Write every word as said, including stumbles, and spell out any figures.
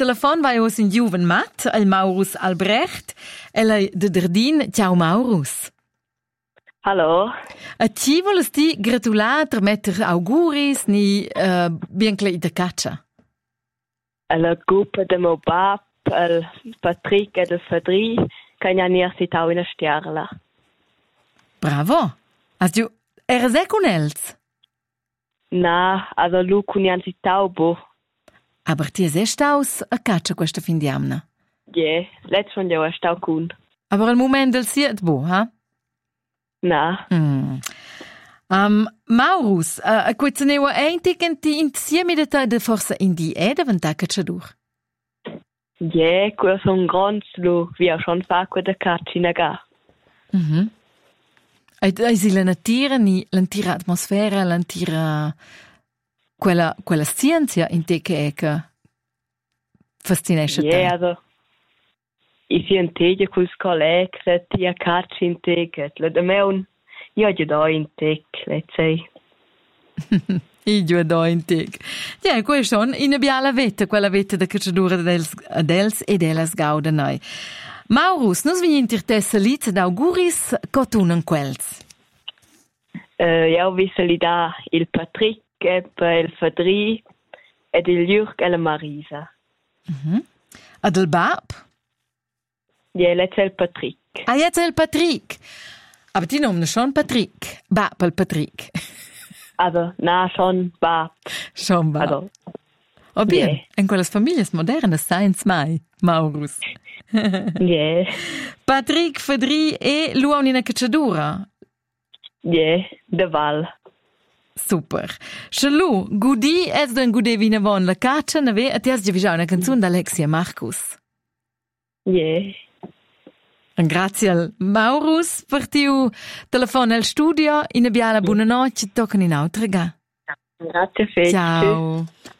telefon vai us in Juven Matt, il Maurus Albrecht, e lei de Derdin. Ciao Maurus. Hallo. A ci voles ti gratular metter auguris ni uh, bien clay de caccia? La gruppa de meu bab, il Patrick e il Fadri, che ne hanno citato in stierla. Bravo. Hast du eres e con els? Na, also lu con ne citato bo. Aber ti es staus a caccia questa fin di amna? Yeah, let's von jo stau kun. Aber al moment del siet bo, ha? Na. Mm. Um, Maurus, uh, a questa neva eintigen ti insieme de ta de forsa in di e davanta cacciadur? Yeah, quel son grons lu, via schon fa qua de caccina ga. Mhm. E e si la natura ni l'antira atmosfera, l'antira quella quella scienza in te che è che fascinesce te. Yeah, also I si anteggia col colleg, che ti a cacci in te, che la da me un io già do in te, let's say. I giù do in te. Ja, questo on in abbiala vetta, quella vetta da cacciadura dels dels e delas gauda noi. Maurus, nus vini intertessa liz d'auguris cotunen quels. Uh, io ho visto lì da il Patrick, e il Fadri, ed il Jürg e la Marisa. Mhm. Ad il Bab? Ja, let's say il Patrick. Ah, jetzt il Patrick. Aber die nomen schon Patrick. Bab il Patrick. Also, na, schon Bab. Schon Bab. Also, Oh, bien. Yeah. En quelles families modernas science mai, Maurus. yeah, Patrick, Fadri e Luan in a cacciadura. yeah, de Val. Super. Shalu, gudi ez den gude vina von la caccia, na ve, atias già una canzone d'Alexia Marcus. Yeah. Un grazie al Maurus per tiu telefono al studio. In abbiamo la buona notte, toccano in altra ga. Grazie, Fece. Ciao.